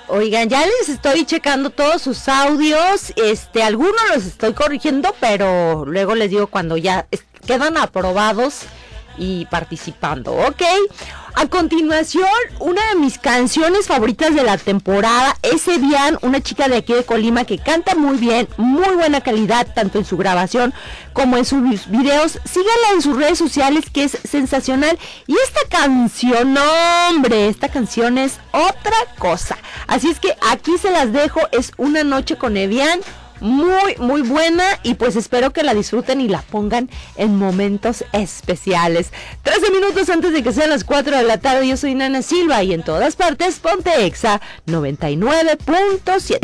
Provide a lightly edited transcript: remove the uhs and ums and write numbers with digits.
Oigan, ya les estoy checando todos sus audios, algunos los estoy corrigiendo, pero luego les digo cuando ya quedan aprobados y participando, ¿ok? A continuación, una de mis canciones favoritas de la temporada es Edian, una chica de aquí de Colima que canta muy bien, muy buena calidad, tanto en su grabación como en sus videos. Síganla en sus redes sociales, que es sensacional. Y esta canción, no, hombre, esta canción es otra cosa. Así es que aquí se las dejo, es Una noche con Edian. Muy, muy buena, y pues espero que la disfruten y la pongan en momentos especiales. 13 minutos antes de que sean las 4 de la tarde, yo soy Nana Silva y en todas partes Ponte Exa 99.7.